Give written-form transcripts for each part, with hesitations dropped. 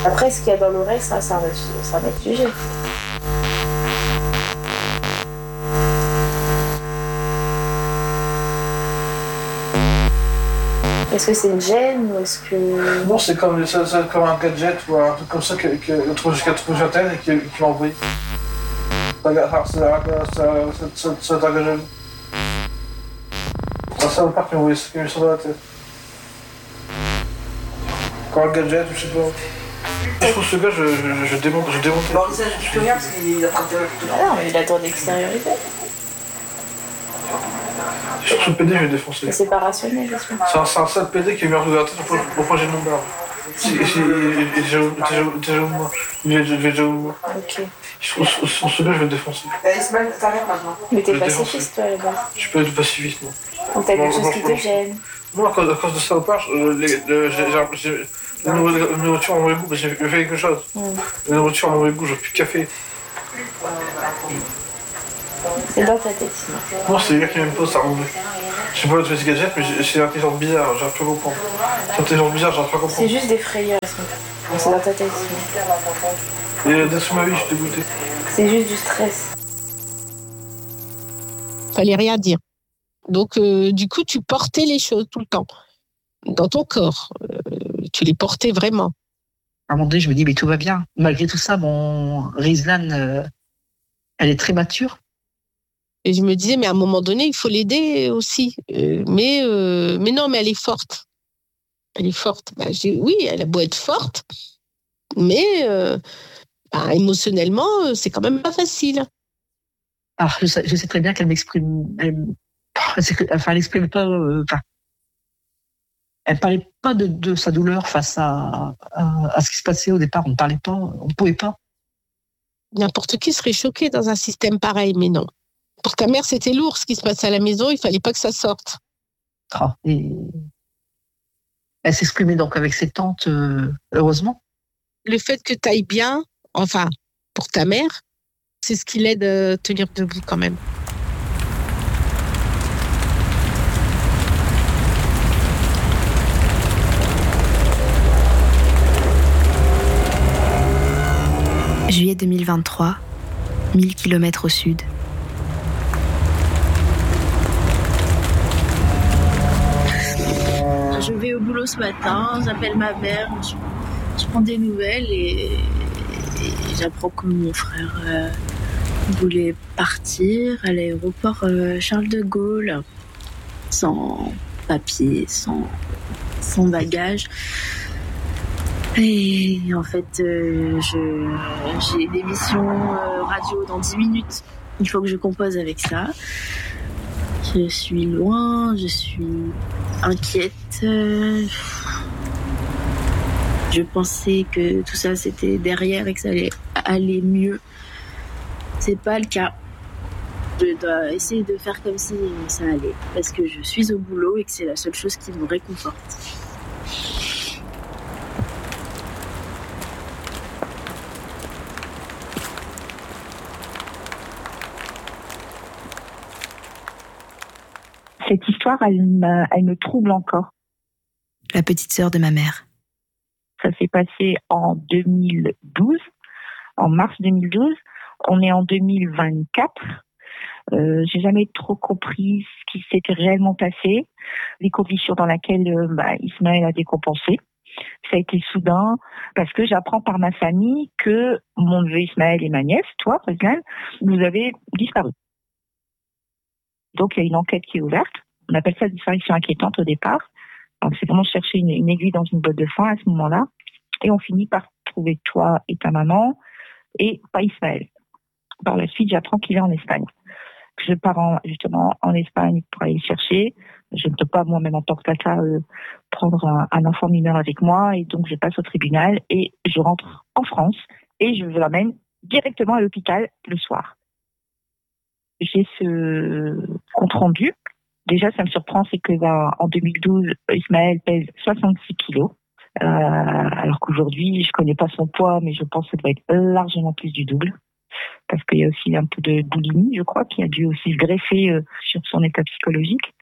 Après, ce qu'il y a dans l'oreille, ça va être jugé. Est-ce que c'est une gêne ou est-ce que... Non, c'est comme un gadget ou un truc comme ça qui trouve et qui m'envoie. Ça t'engage. C'est un salopard qui m'a envoyé ça dans la tête. Quand un gadget ou je sais pas. Je trouve ce gars, je démonte. Bon, ça, je peux rien parce qu'il a pas de... Non, mais il a droit d'extériorité. Je trouve ce PD, je vais le défoncer. Mais c'est pas rationnel, bien sûr. C'est un sale PD qui est meilleur de la tête pour projet de mon barbe. Il est déjà où moi. Ok. Je trouve ce gars, je vais le défoncer. Ismaël, ta mère maintenant. Mais t'es pacifiste, toi, là-bas. Je peux être pacifiste, moi. Donc t'as quelque chose qui te gêne. Moi, à cause de ça, au part, la nourriture a mauvais goût, parce que j'ai fait quelque chose. La nourriture a mauvais goût, j'ai plus de café. C'est dans ta tête, sinon. Non, c'est les gars qui m'aiment pas, ça remonte. Je sais pas ce gadget, mais c'est une intelligence bizarre, j'arrive pas à comprendre. C'est une intelligence bizarre, j'arrive pas à comprendre. C'est juste des frayeurs, sinon. C'est dans ta tête, sinon. Et dès sous ma vie, je suis dégoûté. C'est juste du stress. Fallait rien dire. Donc, du coup, tu portais les choses tout le temps. Dans ton corps. Tu les portais vraiment. À un moment donné, je me dis, mais tout va bien. Malgré tout ça, mon Rizlan, elle est très mature. Et je me disais, mais à un moment donné, il faut l'aider aussi. Mais non, mais elle est forte. Elle est forte. Oui, elle a beau être forte, mais émotionnellement, c'est quand même pas facile. Alors, je sais très bien qu'elle m'exprime. Elle exprime pas. Elle parlait pas de sa douleur face à ce qui se passait au départ. On ne parlait pas, on ne pouvait pas. N'importe qui serait choqué dans un système pareil, mais non. Pour ta mère, c'était lourd ce qui se passait à la maison, il fallait pas que ça sorte. Et elle s'exprimait donc avec ses tantes, heureusement. Le fait que tu ailles bien, enfin, pour ta mère, c'est ce qui l'aide à tenir debout quand même. Juillet 2023, 1000 km au sud. Je vais au boulot ce matin, j'appelle ma mère, je prends des nouvelles et j'apprends que mon frère voulait partir à l'aéroport Charles de Gaulle, sans papier, sans bagage. Et en fait, j'ai une émission radio dans 10 minutes. Il faut que je compose avec ça. Je suis loin, je suis inquiète. Je pensais que tout ça c'était derrière et que ça allait aller mieux. C'est pas le cas. Je dois essayer de faire comme si ça allait. Parce que je suis au boulot et que c'est la seule chose qui me réconforte. Cette histoire, elle me trouble encore. La petite sœur de ma mère. Ça s'est passé en 2012, en mars 2012. On est en 2024. J'ai jamais trop compris ce qui s'était réellement passé, les conditions dans lesquelles Ismaël a décompensé. Ça a été soudain parce que j'apprends par ma famille que mon neveu Ismaël et ma nièce, toi, Rizlan, vous avez disparu. Donc, il y a une enquête qui est ouverte. On appelle ça disparition inquiétante au départ. Donc, c'est vraiment chercher une aiguille dans une botte de foin à ce moment-là. Et on finit par trouver toi et ta maman et pas Ismaël. Par la suite, j'apprends qu'il est en Espagne. Je pars justement en Espagne pour aller le chercher. Je ne peux pas, moi-même en tant que tata, prendre un enfant mineur avec moi. Et donc, je passe au tribunal et je rentre en France et je l'emmène directement à l'hôpital le soir. J'ai ce compte rendu. Déjà, ça me surprend, c'est que en 2012, Ismaël pèse 66 kilos. Alors qu'aujourd'hui, je connais pas son poids, mais je pense que ça doit être largement plus du double. Parce qu'il y a aussi un peu de boulimie, je crois, qui a dû aussi se greffer sur son état psychologique.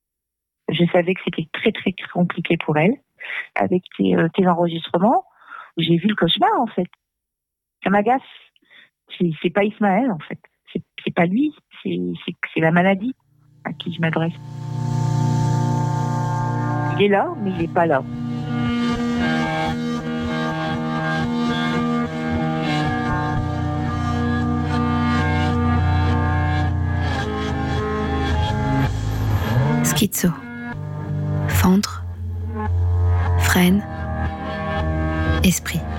Je savais que c'était très, très compliqué pour elle. Avec tes enregistrements, j'ai vu le cauchemar, en fait. Ça m'agace. C'est pas Ismaël, en fait. C'est pas lui. C'est la maladie à qui je m'adresse. Il est là, mais il est pas là. Schizo. Fendre. Frêne. Esprit.